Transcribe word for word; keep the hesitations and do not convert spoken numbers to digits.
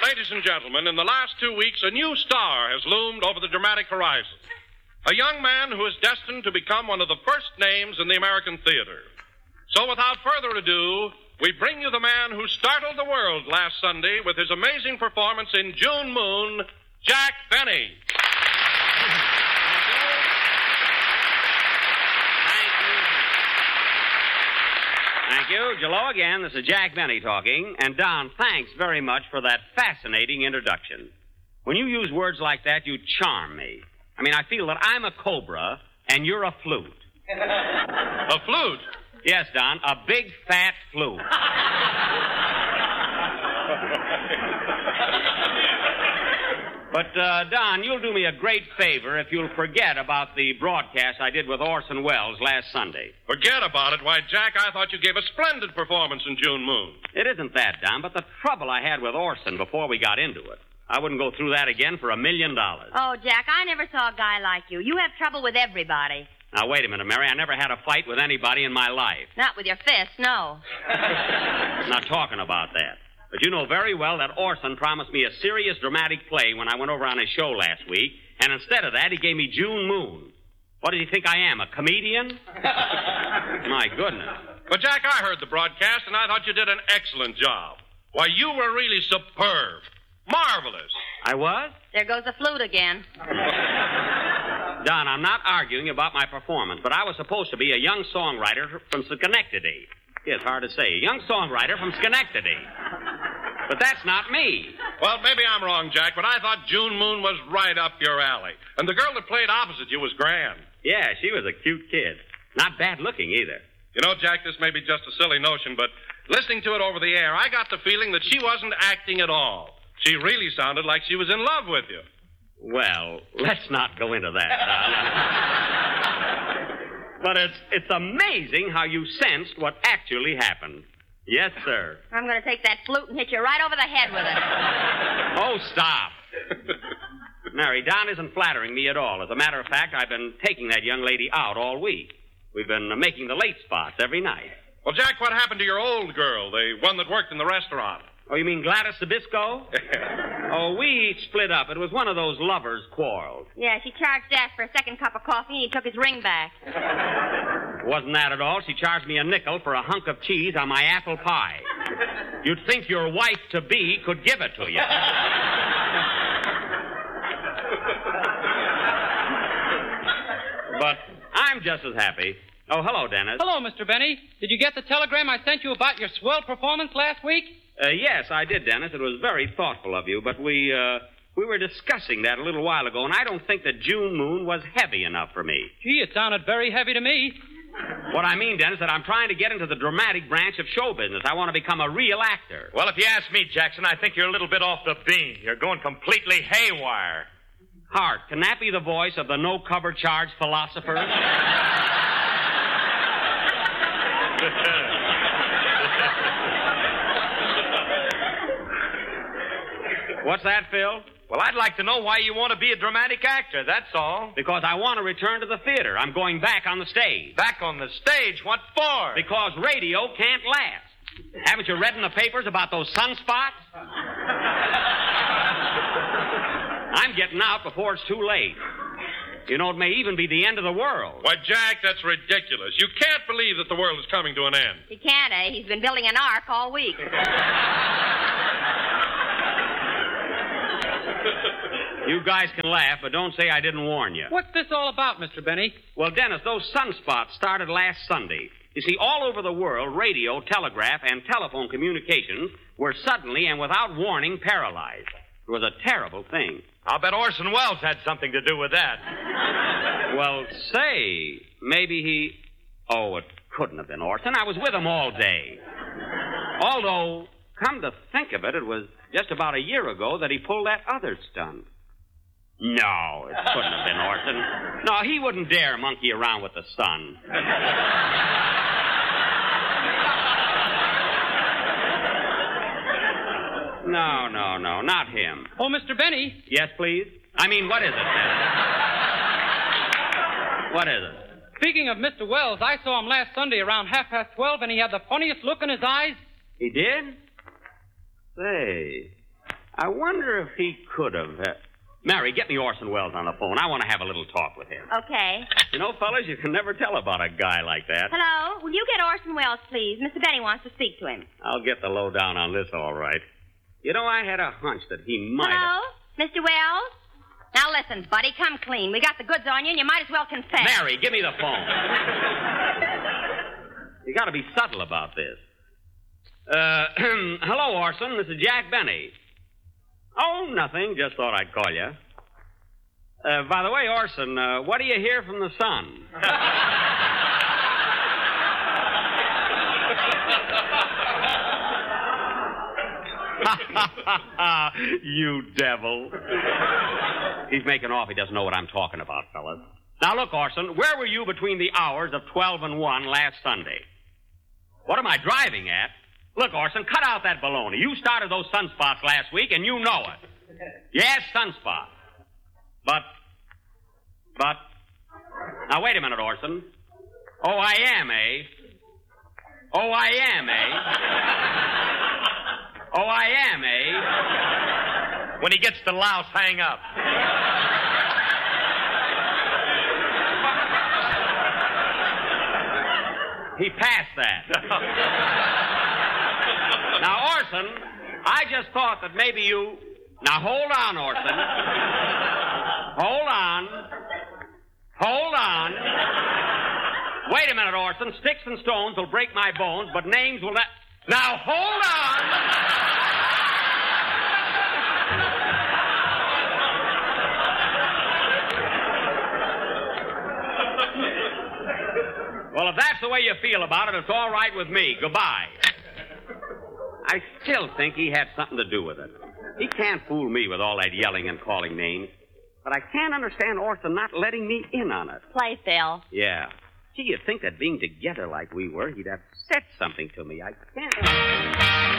Ladies and gentlemen, in the last two weeks, a new star has loomed over the dramatic horizon. A young man who is destined to become one of the first names in the American theater. So without further ado, we bring you the man who startled the world last Sunday with his amazing performance in June Moon, Jack Benny. Thank you. Hello again. This is Jack Benny talking. And Don, thanks very much for that fascinating introduction. When you use words like that, you charm me. I mean, I feel that I'm a cobra and you're a flute. A flute? Yes, Don, a big, fat flute. But, uh, Don, you'll do me a great favor if you'll forget about the broadcast I did with Orson Welles last Sunday. Forget about it? Why, Jack, I thought you gave a splendid performance in June Moon. It isn't that, Don, but the trouble I had with Orson before we got into it. I wouldn't go through that again for a million dollars. Oh, Jack, I never saw a guy like you. You have trouble with everybody. Now, wait a minute, Mary. I never had a fight with anybody in my life. Not with your fist, no. I'm not talking about that. But you know very well that Orson promised me a serious dramatic play when I went over on his show last week, and instead of that, he gave me June Moon. What does he think I am, a comedian? My goodness. But, Jack, I heard the broadcast, and I thought you did an excellent job. Why, you were really superb. Marvelous. I was? There goes the flute again. Don, I'm not arguing about my performance, but I was supposed to be a young songwriter from Schenectady. Yeah, it's hard to say. A young songwriter from Schenectady. But that's not me. Well, maybe I'm wrong, Jack, but I thought June Moon was right up your alley. And the girl that played opposite you was grand. Yeah, she was a cute kid. Not bad looking either. You know, Jack, this may be just a silly notion, but listening to it over the air, I got the feeling that she wasn't acting at all. She really sounded like she was in love with you. Well, let's not go into that, Don. But it's it's amazing how you sensed what actually happened. Yes, sir. I'm going to take that flute and hit you right over the head with it. Oh, stop. Mary, Don isn't flattering me at all. As a matter of fact, I've been taking that young lady out all week. We've been uh, making the late spots every night. Well, Jack, what happened to your old girl, the one that worked in the restaurant? Oh, you mean Gladys Sabisco? Oh, we split up. It was one of those lovers' quarrels. Yeah, she charged Dash for a second cup of coffee, and he took his ring back. Wasn't that at all? She charged me a nickel for a hunk of cheese on my apple pie. You'd think your wife-to-be could give it to you. But I'm just as happy. Oh, hello, Dennis. Hello, Mister Benny. Did you get the telegram I sent you about your swell performance last week? Uh, yes, I did, Dennis. It was very thoughtful of you, but we, uh, we were discussing that a little while ago, and I don't think that June Moon was heavy enough for me. Gee, it sounded very heavy to me. What I mean, Dennis, that I'm trying to get into the dramatic branch of show business. I want to become a real actor. Well, if you ask me, Jackson, I think you're a little bit off the beam. You're going completely haywire. Hart, can that be the voice of the no-cover charge philosopher? What's that, Phil? Well, I'd like to know why you want to be a dramatic actor, that's all. Because I want to return to the theater. I'm going back on the stage. Back on the stage? What for? Because radio can't last. Haven't you read in the papers about those sunspots? I'm getting out before it's too late. You know, it may even be the end of the world. Why, Jack, that's ridiculous. You can't believe that the world is coming to an end. He can't, eh? He's been building an ark all week. You guys can laugh, but don't say I didn't warn you. What's this all about, Mister Benny? Well, Dennis, those sunspots started last Sunday. You see, all over the world, radio, telegraph, and telephone communications were suddenly and without warning paralyzed. It was a terrible thing. I'll bet Orson Welles had something to do with that. Well, say, maybe he... Oh, it couldn't have been Orson. I was with him all day. Although, come to think of it, it was just about a year ago that he pulled that other stunt. No, it couldn't have been Orson. No, he wouldn't dare monkey around with the sun. No, no, no, not him. Oh, Mister Benny. Yes, please? I mean, what is it, Dennis? What is it? Speaking of Mister Wells, I saw him last Sunday around half past twelve, and he had the funniest look in his eyes. He did? Say, I wonder if he could have. Uh... Mary, get me Orson Welles on the phone. I want to have a little talk with him. Okay. You know, fellas, you can never tell about a guy like that. Hello? Will you get Orson Welles, please? Mister Benny wants to speak to him. I'll get the lowdown on this, all right. You know, I had a hunch that he might Hello? have... Mister Wells? Now listen, buddy, come clean. We got the goods on you, and you might as well confess. Mary, give me the phone. You got to be subtle about this. Uh, hello, Orson. This is Jack Benny. Oh, nothing. Just thought I'd call you. Uh, by the way, Orson, uh, what do you hear from the sun? You devil. He's making off. He doesn't know what I'm talking about, fellas. Now, look, Orson, where were you between the hours of twelve and one last Sunday? What am I driving at? Look, Orson, cut out that baloney. You started those sunspots last week, and you know it. Yes, sunspots. But, but... Now, wait a minute, Orson. Oh, I am, eh? Oh, I am, eh? Oh, I am, eh? When he gets to Laos, hang up. He passed that. Now, Orson, I just thought that maybe you... Now, hold on, Orson. Hold on. Hold on. Wait a minute, Orson. Sticks and stones will break my bones, but names will not... Now, hold on. Well, if that's the way you feel about it, it's all right with me. Goodbye. I still think he had something to do with it. He can't fool me with all that yelling and calling names. But I can't understand Orson not letting me in on it. Play, Phil. Yeah. Gee, you'd think that being together like we were, he'd have said something to me. I can't...